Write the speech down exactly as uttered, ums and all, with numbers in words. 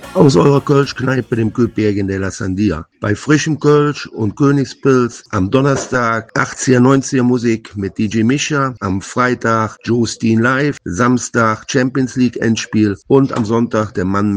Aus eurer Kölsch-Kneipe, dem Köpbergen de la Sandia. Bei frischem Kölsch und Königspilz am Donnerstag achtziger, neunziger Musik mit D J Mischa, am Freitag Joe Steen live, Samstag Champions League Endspiel und am Sonntag der Mann